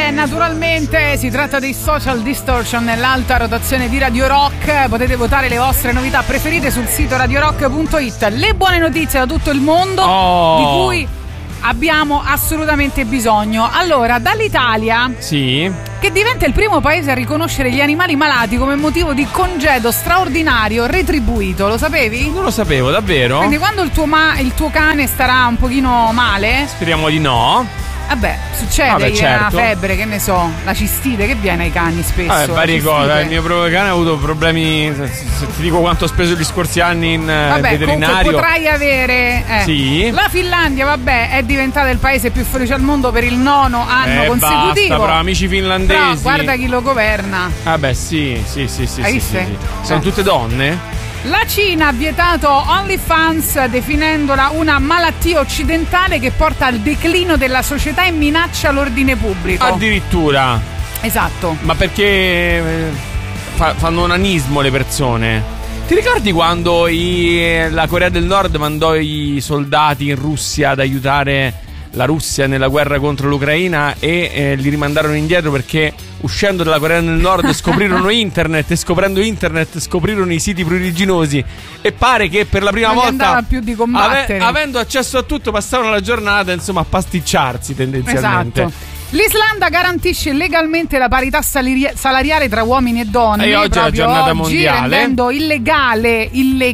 naturalmente si tratta dei Social Distortion nell'alta rotazione di Radio Rock. Potete votare le vostre novità preferite sul sito radiorock.it. Le buone notizie da tutto il mondo di cui abbiamo assolutamente bisogno. Allora, dall'Italia, sì, che diventa il primo paese a riconoscere gli animali malati come motivo di congedo straordinario retribuito. Lo sapevi? Non lo sapevo, davvero? Quindi quando il tuo cane starà un pochino male, speriamo di no. Vabbè, succede, certo. Una febbre, che ne so, la cistite che viene ai cani spesso. Varie cose. Il mio cane ha avuto problemi. Se ti dico quanto ho speso gli scorsi anni in veterinario. Potrai avere. Sì. La Finlandia, vabbè, è diventata il paese più felice al mondo per il 9º anno consecutivo. Basta, però amici finlandesi. Però guarda chi lo governa. Vabbè, sì. Hai visto? Sono tutte donne? La Cina ha vietato OnlyFans definendola una malattia occidentale che porta al declino della società e minaccia l'ordine pubblico. Addirittura. Esatto. Ma perché fanno onanismo le persone? Ti ricordi quando la Corea del Nord mandò i soldati in Russia ad aiutare la Russia nella guerra contro l'Ucraina e li rimandarono indietro perché uscendo dalla Corea del Nord scoprirono internet e scoprendo internet scoprirono i siti pruriginosi e pare che per la prima volta andava più di combattere. Avendo accesso a tutto passavano la giornata insomma a pasticciarsi tendenzialmente. Esatto. L'Islanda garantisce legalmente la parità salariale tra uomini e donne. E oggi è la giornata mondiale, rendendo illegale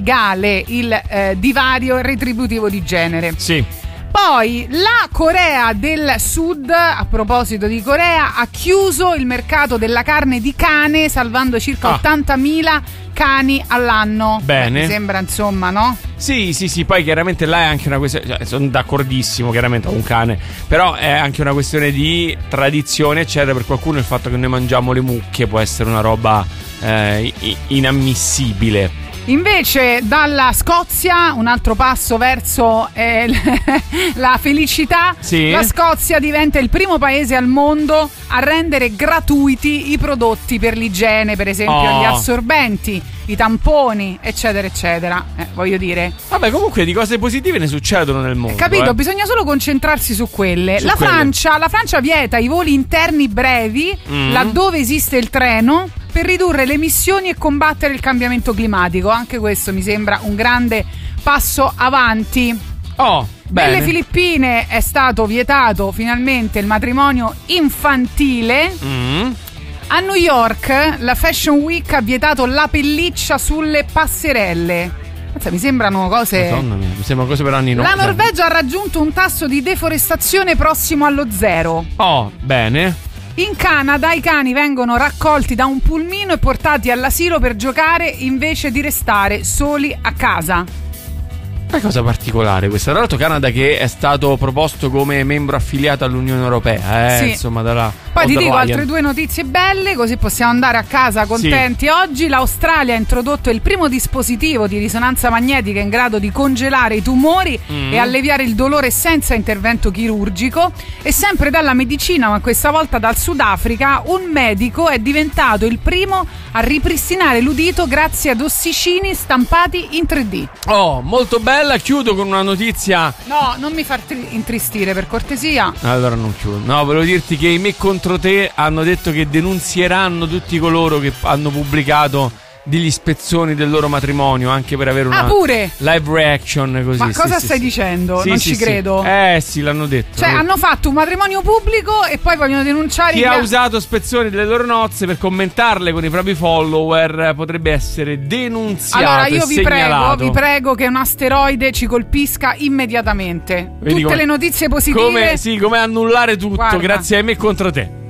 il divario retributivo di genere. Sì. Poi la Corea del Sud, a proposito di Corea, ha chiuso il mercato della carne di cane, salvando circa 80.000 cani all'anno. Bene. Mi sembra, insomma, no? Sì, poi chiaramente là è anche una questione, sono d'accordissimo, chiaramente ho un cane, però è anche una questione di tradizione, eccetera. Per qualcuno il fatto che noi mangiamo le mucche può essere una roba inammissibile. Invece dalla Scozia, un altro passo verso la felicità, sì. La Scozia diventa il primo paese al mondo a rendere gratuiti i prodotti per l'igiene, per esempio gli assorbenti, i tamponi, eccetera eccetera. Voglio dire, vabbè, comunque di cose positive ne succedono nel mondo, capito? Bisogna solo concentrarsi su quelle. La Francia vieta i voli interni brevi laddove esiste il treno per ridurre le emissioni e combattere il cambiamento climatico. Anche questo mi sembra un grande passo avanti. Bene. Nelle Filippine è stato vietato finalmente il matrimonio infantile. A New York la Fashion Week ha vietato la pelliccia sulle passerelle. Mi sembrano cose. Madonna mia, mi sembrano cose per anni. La Norvegia ha raggiunto un tasso di deforestazione prossimo allo 0. Bene. In Canada i cani vengono raccolti da un pulmino e portati all'asilo per giocare invece di restare soli a casa. Una cosa particolare questa. Tra l'altro Canada che è stato proposto come membro affiliato all'Unione Europea, sì. Insomma, dalla Poi ti dico altre due notizie belle, così possiamo andare a casa contenti. Sì. Oggi l'Australia ha introdotto il primo dispositivo di risonanza magnetica in grado di congelare i tumori e alleviare il dolore senza intervento chirurgico. E sempre dalla medicina, ma questa volta dal Sudafrica, un medico è diventato il primo a ripristinare l'udito grazie ad ossicini stampati in 3D. Molto bella. Chiudo con una notizia. No, non mi far intristire, per cortesia. Allora non chiudo. No, volevo dirti che i Me Contro Te hanno detto che denunzieranno tutti coloro che hanno pubblicato degli spezzoni del loro matrimonio, anche per avere una pure live reaction così. Ma cosa stai dicendo? Non ci credo. Sì, l'hanno detto. Cioè hanno fatto un matrimonio pubblico e poi vogliono denunciare chi ha usato spezzoni delle loro nozze per commentarle con i propri follower potrebbe essere denunziato. Allora io vi prego che un asteroide ci colpisca immediatamente. Tutte le notizie positive. Come annullare tutto. Guarda. Grazie a Me Contro Te.